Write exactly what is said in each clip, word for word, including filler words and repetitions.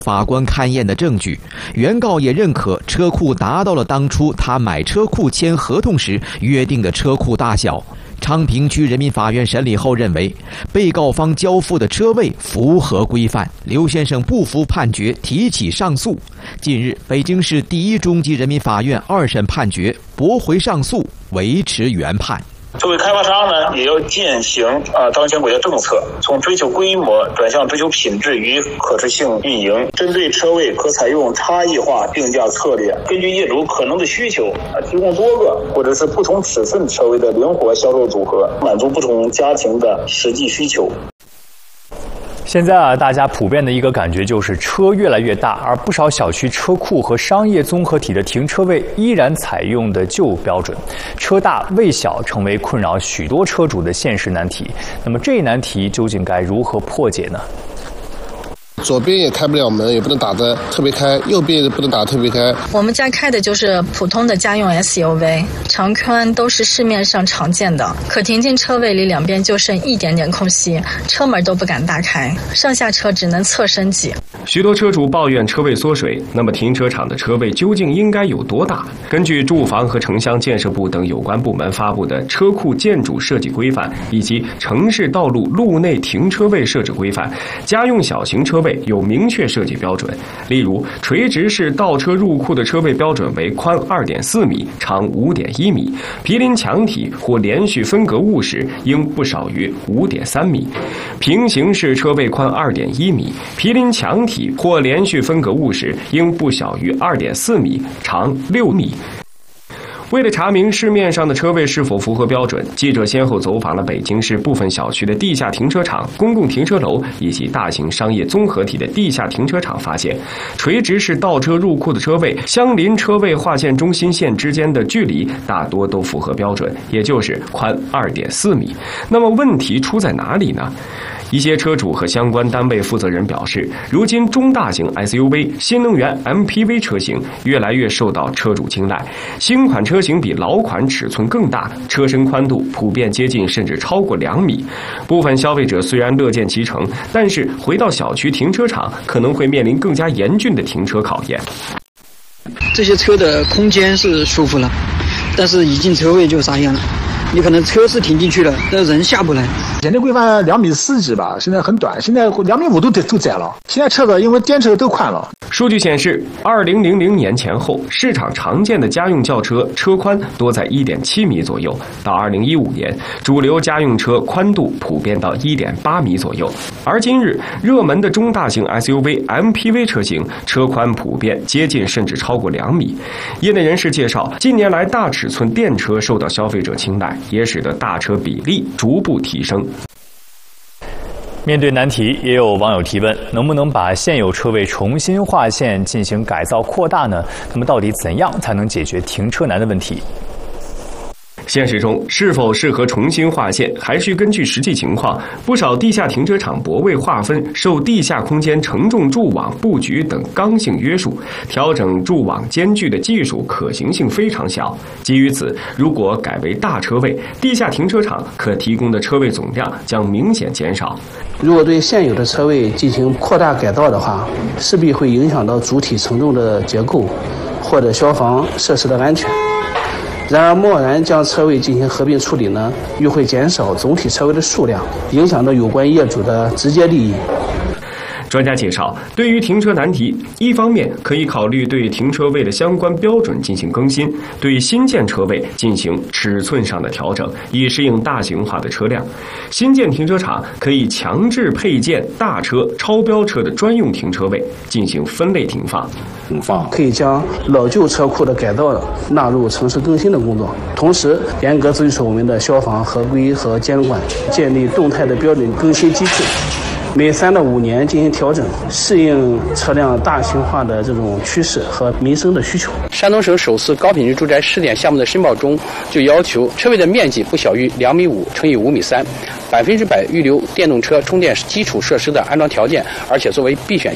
法官勘验的证据，原告也认可车库达到了当初他买车库签合同时约定的车库大小。昌平区人民法院审理后认为，被告方交付的车位符合规范。刘先生不服判决，提起上诉。近日，北京市第一中级人民法院二审判决驳回上诉，维持原判。 作为开发商呢，也要践行啊当前国家政策，从追求规模转向追求品质与可持续运营。针对车位，可采用差异化定价策略，根据业主可能的需求啊，提供多个或者是不同尺寸车位的灵活销售组合，满足不同家庭的实际需求。 现在啊，大家普遍的一个感觉就是车越来越大，而不少小区车库和商业综合体的停车位依然采用的旧标准，车大位小成为困扰许多车主的现实难题。那么这一难题究竟该如何破解呢？ 左边也开不了门，也不能打得特别开，右边也不能打得特别开。 我们家开的就是普通的家用 S U V， 长宽都是市面上常见的，可停进车位里两边就剩一点点空隙，车门都不敢打开，上下车只能侧身挤。 许多车主抱怨车位缩水，那么停车场的车位究竟应该有多大？根据住房和城乡建设部等有关部门发布的《车库建筑设计规范》以及《城市道路路内停车位设置规范》，家用小型车位有明确设计标准。例如，垂直式倒车入库的车位标准为宽 二点四米，长 五点一米；毗邻墙体或连续分隔物时应不少于 五点三米；平行式车位宽 二点一米，毗邻墙体或连续分隔物时应不小于 二点四米，长六米。为了查明市面上的车位是否符合标准，记者先后走访了北京市部分小区的地下停车场、公共停车楼以及大型商业综合体的地下停车场，发现垂直式倒车入库的车位相邻车位划线中心线之间的距离大多都符合标准，也就是宽 二点四米。那么问题出在哪里呢？一些车主和相关单位负责人表示，如今中大型 S U V、新能源 M P V 车型越来越受到车主青睐，新款车型比老款尺寸更大，车身宽度普遍接近甚至超过两米。部分消费者虽然乐见其成，但是回到小区停车场可能会面临更加严峻的停车考验。 这些车的空间是舒服了，但是一进车位就啥样了，你可能车是停进去了，但人下不来。 现在规范两米四几吧，现在很短，现在两米五都都窄了。现在车子因为电车都宽了。 数据显示，二零零零年前后，市场常见的家用轿车车宽多在 一点七米左右，到二零一五年，主流家用车宽度普遍到 一点八米左右。而今日，热门的中大型 S U V、M P V 车型车宽普遍接近甚至超过两米。业内人士介绍，近年来大尺寸电车受到消费者青睐，也使得大车比例逐步提升。 面对难题，也有网友提问：能不能把现有车位重新划线进行改造扩大呢？那么，到底怎样才能解决停车难的问题？ 现实中，是否适合重新划线，还需根据实际情况。不少地下停车场泊位划分受地下空间承重柱网布局等刚性约束，调整柱网间距的技术可行性非常小。基于此，如果改为大车位，地下停车场可提供的车位总量将明显减少。 如果对现有的车位进行扩大改造的话，势必会影响到主体承重的结构或者消防设施的安全。然而，贸然将车位进行合并处理呢，又会减少总体车位的数量，影响到有关业主的直接利益。 专家介绍，对于停车难题，一方面可以考虑对停车位的相关标准进行更新，对新建车位进行尺寸上的调整，以适应大型化的车辆。新建停车场可以强制配建大车、超标车的专用停车位，进行分类停放。 停放可以将老旧车库的改造纳入城市更新的工作，同时严格遵守我们的消防合规和监管，建立动态的标准更新机制。每三到五年进行调整，适应车辆大型化的这种趋势和民生的需求。 山东省首次高品质住宅试点项目的申报中，就要求车位的面积不小于两米五乘以五米三，百分之百预留电动车充电基础设施的安装条件，而且作为 B 选项。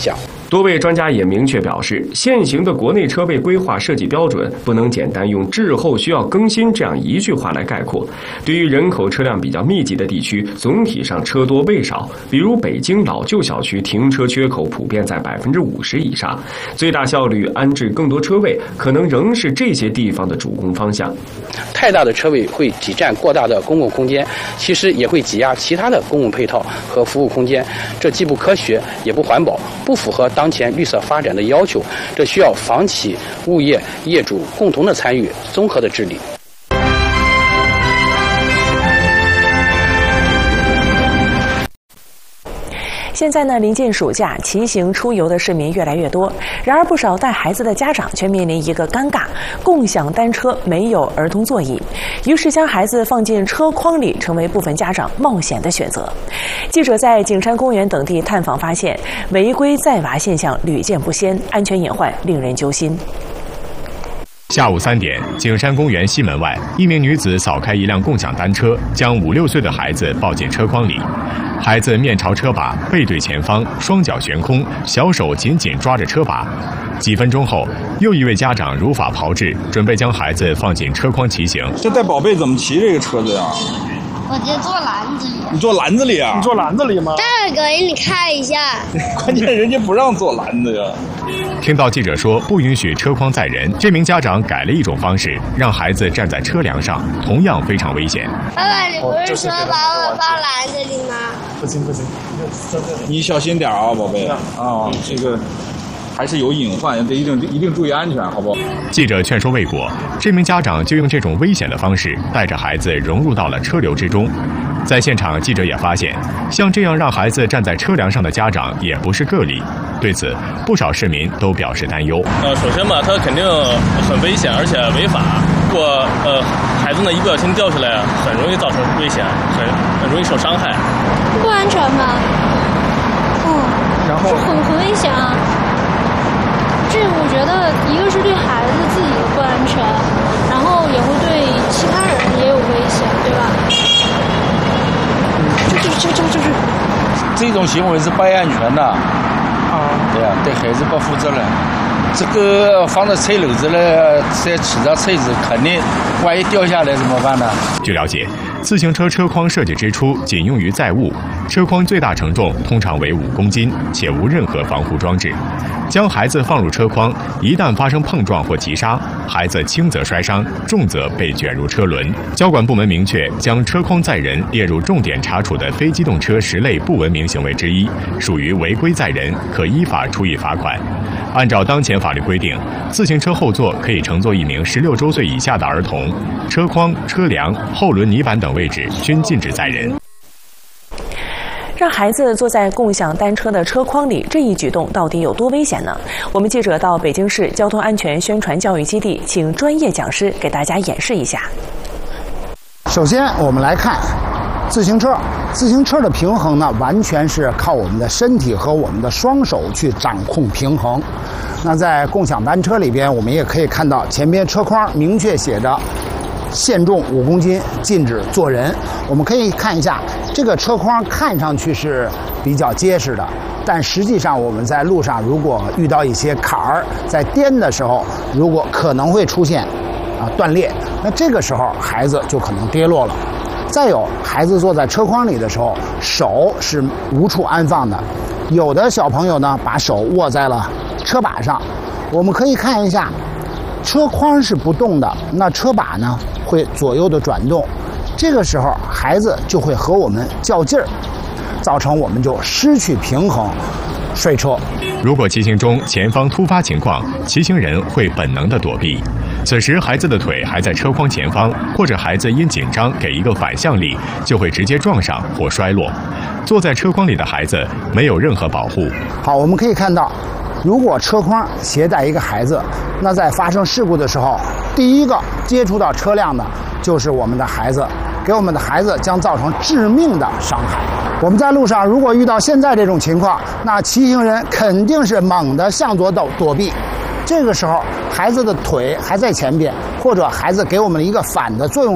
多位专家也明确表示，现行的国内车位规划设计标准不能简单用滞后需要更新这样一句话来概括。对于人口车辆比较密集的地区，总体上车多位少，比如北京老旧小区停车缺口普遍在百分之五十以上，最大效率安置更多车位，可能仍是这些地方的主攻方向。 太大的车位会挤占过大的公共空间，其实也会挤压其他的公共配套和服务空间，这既不科学也不环保，不符合当前绿色发展的要求，这需要房企、物业、业主共同的参与，综合的治理。 现在呢，临近暑假，骑行出游的市民越来越多。然而，不少带孩子的家长却面临一个尴尬：共享单车没有儿童座椅，于是将孩子放进车筐里，成为部分家长冒险的选择。记者在景山公园等地探访发现，违规载娃现象屡见不鲜，安全隐患令人揪心。 下午三点，景山公园西门外，一名女子扫开一辆共享单车，将五六岁的孩子抱进车筐里。孩子面朝车把，背对前方，双脚悬空，小手紧紧抓着车把。几分钟后，又一位家长如法炮制，准备将孩子放进车筐骑行。 这带宝贝怎么骑这个车子呀？ 我就坐篮子里。 你坐篮子里啊？ 你坐篮子里吗？ 待会给你看一下。 关键人家不让坐篮子呀。 听到记者说不允许车筐载人，这名家长改了一种方式，让孩子站在车梁上，同样非常危险。 爸爸，你不是说把我放篮子里吗？ 不行不行，你小心点啊，宝贝啊，这个还是有隐患，得一定一定注意安全，好不好？ 记者劝说未果，这名家长就用这种危险的方式带着孩子融入到了车流之中。在现场，记者也发现，像这样让孩子站在车梁上的家长也不是个例。对此，不少市民都表示担忧。 呃，首先吧，它肯定很危险，而且违法。如果呃孩子呢一不小心掉下来，很容易造成危险，很很容易受伤害。 不安全吧？嗯， 然后很很危险啊。这我觉得一个是对孩子自己不安全，然后也会对其他人也有危险，对吧？ 就就就就是这种行为是不安全的啊！对啊，对孩子不负责任。这个放在车篓子呢，再骑着车子，肯定万一掉下来怎么办呢？ 据了解，自行车车筐设计之初仅用于载物，车筐最大承重通常为五公斤，且无任何防护装置。将孩子放入车筐，一旦发生碰撞或急刹，孩子轻则摔伤，重则被卷入车轮。交管部门明确，将车筐载人列入重点查处的非机动车十类不文明行为之一，属于违规载人，可依法处以罚款。按照当前法律规定，自行车后座可以乘坐一名十六周岁以下的儿童，车筐、车梁、后轮泥板等位置均禁止载人。 让孩子坐在共享单车的车筐里，这一举动到底有多危险呢？我们记者到北京市交通安全宣传教育基地，请专业讲师给大家演示一下。 首先，我们来看自行车。自行车的平衡呢，完全是靠我们的身体和我们的双手去掌控平衡。那在共享单车里边，我们也可以看到前边车筐明确写着限重五公斤，禁止坐人。我们可以看一下，这个车筐看上去是比较结实的，但实际上我们在路上如果遇到一些坎儿，在颠的时候，如果可能会出现啊断裂，那这个时候孩子就可能跌落了。再有，孩子坐在车筐里的时候，手是无处安放的，有的小朋友呢把手握在了车把上。我们可以看一下，车筐是不动的，那车把呢会左右的转动，这个时候孩子就会和我们较劲儿，造成我们就失去平衡，摔车。 如果骑行中前方突发情况，骑行人会本能的躲避，此时孩子的腿还在车筐前方，或者孩子因紧张给一个反向力，就会直接撞上或摔落。坐在车筐里的孩子没有任何保护。 好，我们可以看到，如果车筐携带一个孩子，那在发生事故的时候，第一个接触到车辆的就是我们的孩子，给我们的孩子将造成致命的伤害。我们在路上如果遇到现在这种情况，那骑行人肯定是猛地向左躲躲避，这个时候孩子的腿还在前边，或者孩子给我们一个反的作用力，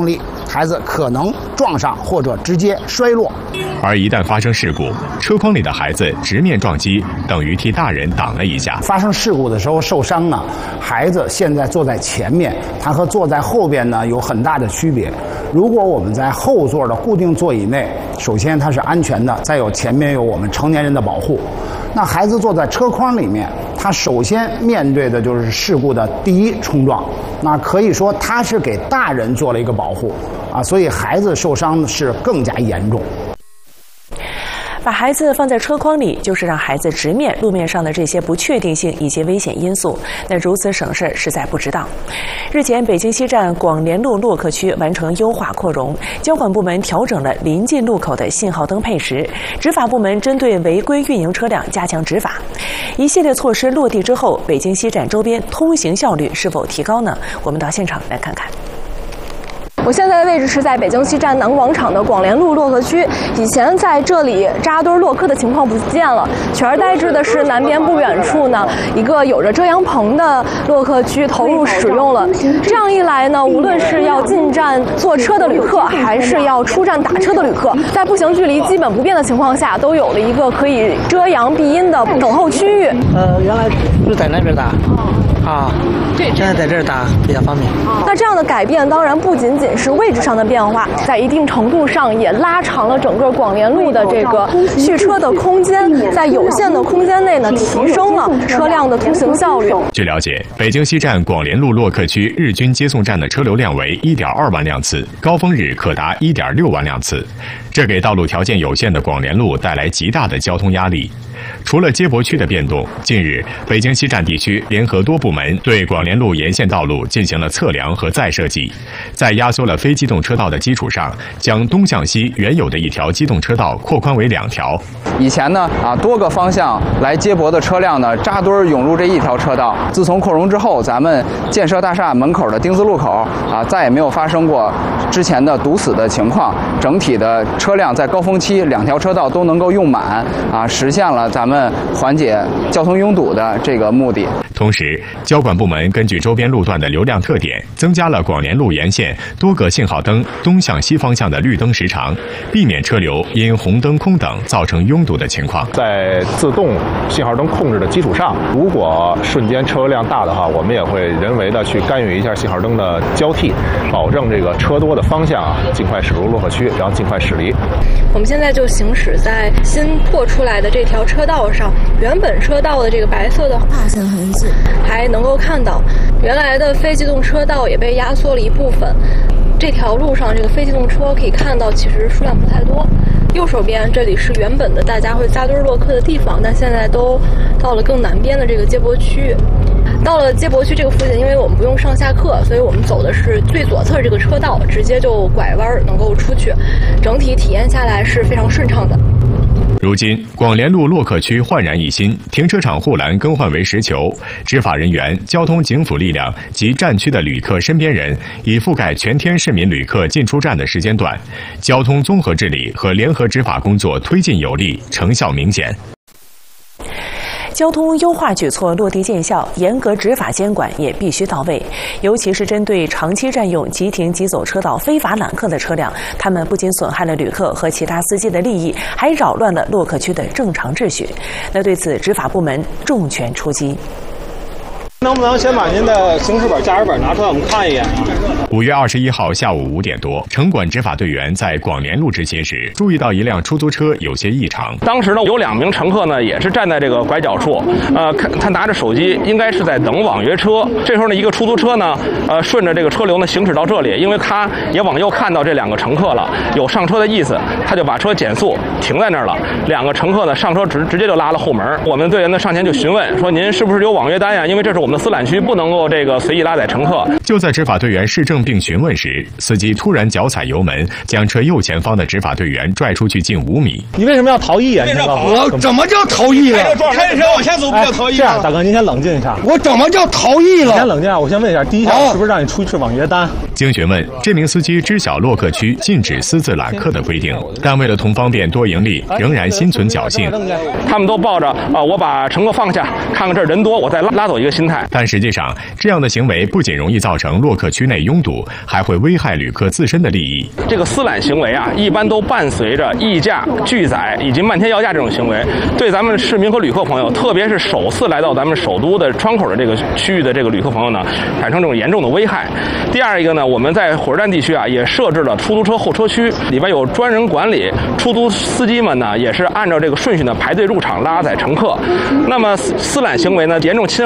孩子可能撞上或者直接摔落。 而一旦发生事故，车筐里的孩子直面撞击，等于替大人挡了一下。 发生事故的时候受伤呢，孩子现在坐在前面，他和坐在后边呢有很大的区别。如果我们在后座的固定座椅内，首先它是安全的，再有前面有我们成年人的保护。那孩子坐在车筐里面，他首先面对的就是事故的第一冲撞，那可以说他是给大人做了一个保护啊，所以孩子受伤是更加严重。 把孩子放在车筐里，就是让孩子直面路面上的这些不确定性以及危险因素。那如此省事实在不值当。日前，北京西站广联路洛克区完成优化扩容，交管部门调整了临近路口的信号灯配时，执法部门针对违规运营车辆加强执法。一系列措施落地之后，北京西站周边通行效率是否提高呢？我们到现场来看看。 我现在的位置是在北京西站南广场的广联路洛克区。以前在这里扎堆落客的情况不见了，取而代之的是南边不远处呢一个有着遮阳棚的洛克区投入使用了。这样一来呢，无论是要进站坐车的旅客，还是要出站打车的旅客，在步行距离基本不变的情况下，都有了一个可以遮阳避阴的等候区域。 呃，原来是在那边打。啊，对，现在在这儿打比较方便。 那这样的改变当然不仅仅是位置上的变化，在一定程度上也拉长了整个广联路的这个续车的空间，在有限的空间内呢，提升了车辆的通行效率。 据了解，北京西站广联路洛克区日均接送站的车流量为 一点二万辆次，高峰日可达 一点六万辆次，这给道路条件有限的广联路带来极大的交通压力。除了接驳区的变动，近日北京西站地区联合多部门对广联路沿线道路进行了测量和再设计，在压缩了非机动车道的基础上，将东向西原有的一条机动车道扩宽为两条。 以前呢啊多个方向来接驳的车辆呢扎堆涌入这一条车道，自从扩容之后，咱们建设大厦门口的丁字路口啊再也没有发生过之前的堵死的情况，整体的车辆在高峰期两条车道都能够用满啊，实现了咱们缓解交通拥堵的这个目的。 同时，交管部门根据周边路段的流量特点，增加了广联路沿线多个信号灯东向西方向的绿灯时长，避免车流因红灯空等造成拥堵的情况。 在自动信号灯控制的基础上，如果瞬间车流量大的话，我们也会人为的去干预一下信号灯的交替，保证这个车多的方向啊尽快驶入洛克区，然后尽快驶离。 我们现在就行驶在新拓出来的这条车道上，原本车道的这个白色的划线痕迹还能够看到，原来的非机动车道也被压缩了一部分。这条路上这个非机动车可以看到其实数量不太多。右手边这里是原本的大家会扎堆落客的地方，但现在都到了更南边的这个接驳区。到了接驳区这个附近，因为我们不用上下客，所以我们走的是最左侧这个车道，直接就拐弯能够出去，整体体验下来是非常顺畅的。 如今，广联路洛克区焕然一新，停车场护栏更换为实球，执法人员、交通警辅力量及站区的旅客身边人，已覆盖全天市民旅客进出站的时间段，交通综合治理和联合执法工作推进有力，成效明显。 交通优化举措落地见效，严格执法监管也必须到位。尤其是针对长期占用即停即走车道、非法揽客的车辆，他们不仅损害了旅客和其他司机的利益，还扰乱了洛克区的正常秩序。那对此，执法部门重拳出击。 能不能先把您的行驶本、驾驶本拿出来，我们看一眼啊？ 五月二十一号下午五点多，城管执法队员在广联路执勤时，注意到一辆出租车有些异常。 当时呢，有两名乘客呢，也是站在这个拐角处，呃，他拿着手机，应该是在等网约车。这时候呢，一个出租车呢，呃，顺着这个车流呢行驶到这里，因为他也往右看到这两个乘客了，有上车的意思，他就把车减速停在那儿了。两个乘客呢上车直直接就拉了后门。我们队员呢上前就询问说：“您是不是有网约单呀？因为这是我们。”我们的私揽区不能够这个随意拉载乘客。 就在执法队员市政并询问时，司机突然脚踩油门，将车右前方的执法队员拽出去近五米。 你为什么要逃逸啊？ 我怎么叫逃逸了？开车往前走不叫逃逸、啊哎。 这样，大哥，您先冷静一下。 我怎么叫逃逸了？ 你先冷静一下，我先问一下，第一项是不是让你出示网约单？ 经询问，这名司机知晓洛克区禁止私自揽客的规定，但为了图方便多盈利，仍然心存侥幸。 他们都抱着啊、呃，我把乘客放下，看看这儿人多，我再拉拉走一个心态。 态。 但实际上，这样的行为不仅容易造成洛克区内拥堵，还会危害旅客自身的利益。 这个私揽行为啊，一般都伴随着溢价、拒载以及漫天要价这种行为，对咱们市民和旅客朋友，特别是首次来到咱们首都的窗口的这个区域的这个旅客朋友呢，产生这种严重的危害。第二一个呢，我们在火车站地区啊，也设置了出租车候车区，里边有专人管理，出租司机们呢也是按照这个顺序呢排队入场拉载乘客。那么私揽行为呢，严重侵